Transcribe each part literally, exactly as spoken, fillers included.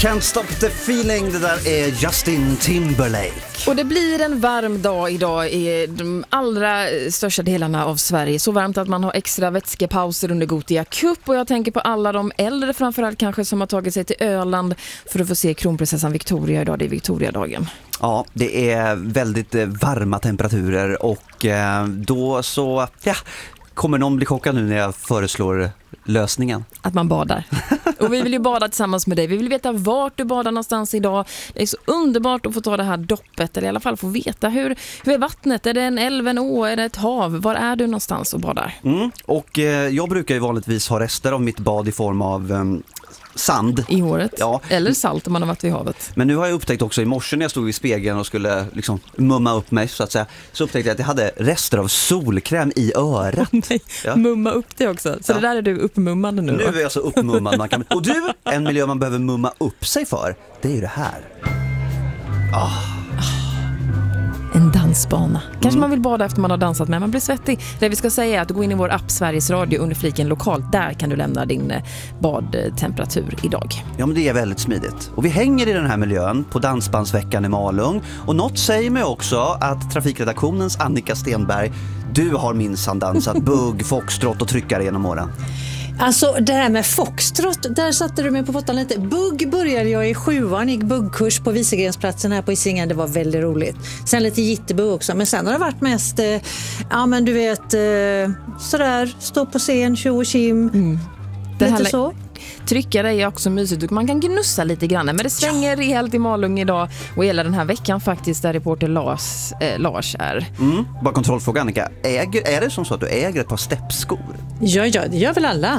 Can't stop the feeling, det där är Justin Timberlake. Och det blir en varm dag idag i de allra största delarna av Sverige. Så varmt att man har extra vätskepauser under Gothia Cup. Och jag tänker på alla de äldre framförallt kanske som har tagit sig till Öland för att få se kronprinsessan Victoria idag. Det är Victoriadagen. Ja, det är väldigt varma temperaturer och då så ja, kommer någon bli chockad nu när jag föreslår lösningen. Att man badar. Och vi vill ju bada tillsammans med dig. Vi vill veta vart du badar någonstans idag. Det är så underbart att få ta det här doppet. Eller i alla fall få veta hur, hur är vattnet? Är det en älv, en å? Är det ett hav? Var är du någonstans och badar? Mm. Och eh, jag brukar ju vanligtvis ha rester av mitt bad i form av eh, sand. I håret? Ja. Eller salt om man har varit vid havet. Men nu har jag upptäckt också i morse när jag stod i spegeln och skulle liksom mumma upp mig så att säga. Så upptäckte jag att jag hade rester av solkräm i örat. Nej, ja. Mumma upp det också. Så ja. Det där är du uppmummande nu. Nu är jag så uppmummad man kan. Och du, en miljö man behöver mumma upp sig för, det är ju det här. Ah. En dansbana. Kanske mm. man vill bada efter man har dansat men man blir svettig. Det vi ska säga är att du går in i vår app Sveriges Radio under fliken lokalt. Där kan du lämna din badtemperatur idag. Ja, men det är väldigt smidigt. Och vi hänger i den här miljön på Dansbandsveckan i Malung. Och något säger mig också att trafikredaktionens Annika Stenberg, du har minsann dansat bugg, foxtrot och tryckare genom åren. Alltså det här med foxtrot, där satte du mig på pottan lite. Bugg började jag i sjuan, gick buggkurs på Visegrensplatsen här på Hisingen, det var väldigt roligt. Sen lite jitterbugg också, men sen har det varit mest, eh, ja men du vet, eh, sådär, stå på scen, tjo och kim, mm. det lite här så. Tryckare är också mysigt. Man kan gnussa lite grann. Men det svänger ja. rejält i Malung idag. Och hela den här veckan faktiskt där reporter Lars, äh, Lars är. Mm. Bara kontrollfråga Annika. Äger, är det som så att du äger ett par steppskor? Ja, ja, det gör väl alla.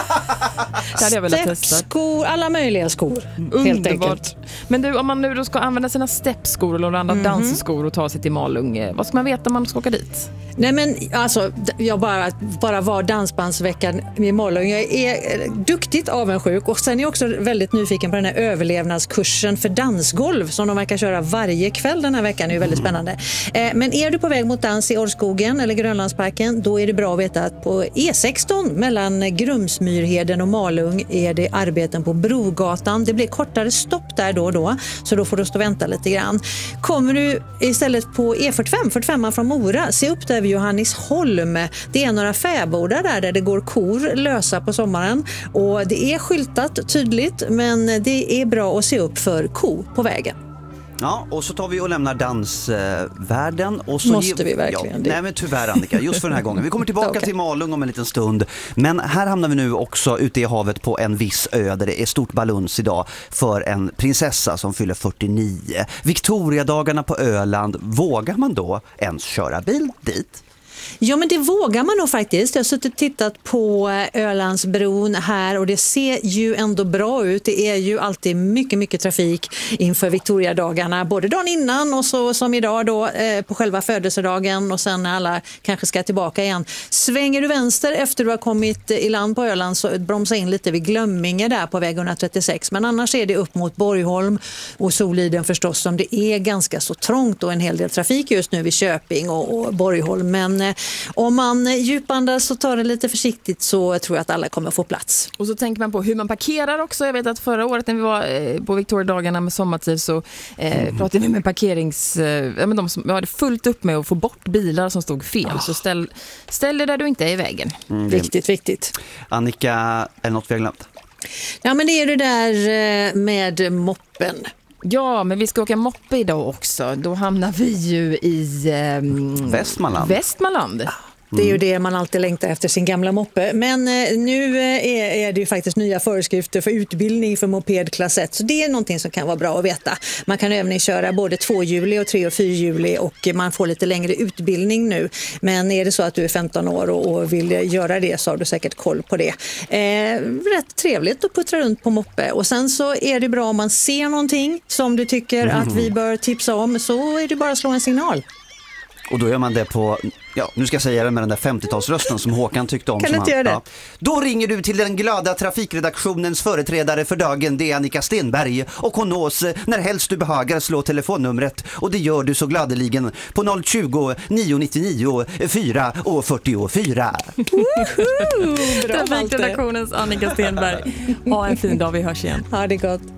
Steppskor, alla möjliga skor. Mm. Helt enkelt. Men du, om man nu då ska använda sina steppskor eller andra mm-hmm. dansskor och ta sig till Malung, vad ska man veta om man ska åka dit? Nej men alltså, jag bara, bara var dansbandsveckan i Malung. Jag är duktigt avundsjuk och sen är jag också väldigt nyfiken på den här överlevnadskursen för dansgolv som de verkar köra varje kväll den här veckan. Det är ju väldigt spännande. Eh, men är du på väg mot dans i Orrskogen eller Grönlandsparken, då är det bra att veta att på E sexton mellan Grumsmyrheden och Malung är det arbeten på Brogatan. Det blir kortare stopp där då och då, så då får du stå och vänta lite grann. Kommer du istället på E fyrtiofem, fyrtiofem från Mora, se upp där vid Johannisholm. Det är några fäbodar där, där det går kor lösa på sommaren och det är skyltat tydligt, men det är bra att se upp för ko på vägen. Ja, och så tar vi och lämnar dansvärlden. Och så Måste vi verkligen ja, det? Nej men tyvärr Annika, just för den här gången. Vi kommer tillbaka okay. till Malung om en liten stund. Men här hamnar vi nu också ute i havet på en viss ö där det är stort baluns idag för en prinsessa som fyller fyrtionio. Victoriadagarna på Öland, vågar man då ens köra bil dit? Ja, men det vågar man nog faktiskt. Jag har suttit och tittat på Ölandsbron här och det ser ju ändå bra ut. Det är ju alltid mycket, mycket trafik inför Victoriadagarna. Både dagen innan och så som idag då eh, på själva födelsedagen och sen när alla kanske ska tillbaka igen. Svänger du vänster efter du har kommit i land på Öland så bromsa in lite vid Glömminge där på väg etthundratrettiosex. Men annars är det upp mot Borgholm och Soliden förstås som det är ganska så trångt och en hel del trafik just nu vid Köping och, och Borgholm. Men eh, om man djupandas och tar det lite försiktigt så tror jag att alla kommer få plats. Och så tänker man på hur man parkerar också. Jag vet att förra året när vi var på Victoriadagarna med sommartid så eh, mm. pratade vi med parkerings... Eh, ja, men de som hade fullt upp med att få bort bilar som stod fel. Oh. Så ställ, ställ dig där du inte är i vägen. Mm. Viktigt, viktigt. Annika, är det något vi har glömt? Ja, men det är det där med moppen. Ja, men vi ska åka moppe idag också. Då hamnar vi ju i eh, Västmanland. Västmanland. Ja. Det är ju det man alltid längtar efter, sin gamla moppe. Men eh, nu är, är det ju faktiskt nya föreskrifter för utbildning för moped klass ett. Så det är någonting som kan vara bra att veta. Man kan övningsköra både tvåhjulig och tre- och fyrhjulig och man får lite längre utbildning nu. Men är det så att du är femton år och, och vill göra det så har du säkert koll på det. Eh, rätt trevligt att puttra runt på moppe. Och sen så är det bra om man ser någonting som du tycker mm. att vi bör tipsa om, så är det bara att slå en signal. Och då gör man det på, ja, nu ska jag säga det med den där femtiotalsrösten som Håkan tyckte om. Kan som inte han, göra det? Ja. Då ringer du till den glada trafikredaktionens företrädare för dagen, det är Annika Stenberg. Och hon nås när helst du behagar slå telefonnumret. Och det gör du så gladeligen på noll tjugo, nio nittionio, fyra och fyrtiofyra. Trafikredaktionens Annika Stenberg. Ha en fin dag, vi hörs igen. Ha det gott.